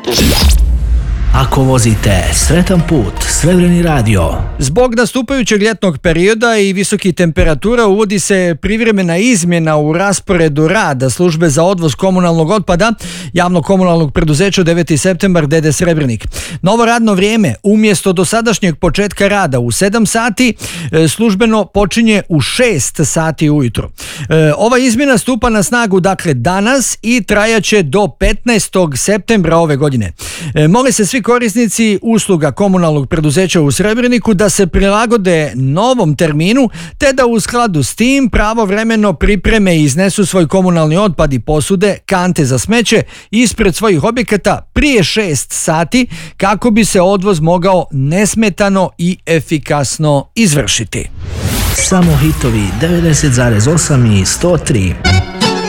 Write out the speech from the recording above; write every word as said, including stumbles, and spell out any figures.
Ako vozite, sretan put, Srebreni radio. Zbog nastupajućeg ljetnog perioda i visokih temperatura uvodi se privremena izmjena u rasporedu rada službe za odvoz komunalnog otpada javno-komunalnog preduzeća deveti septembar D D Srebrenik. Novo radno vrijeme umjesto dosadašnjeg početka rada u sedam sati službeno počinje u šest sati ujutro. Ova izmjena stupa na snagu dakle danas i trajaće do petnaestog septembra ove godine. Mole se svi korisnici usluga komunalnog preduzeća u Srebreniku da se prilagode novom terminu te da u skladu s tim pravovremeno pripreme i iznesu svoj komunalni otpad i posude, kante za smeće ispred svojih objekata prije šest sati kako bi se odvoz mogao nesmetano i efikasno izvršiti. Samo hitovi devedeset zarez osam i sto tri.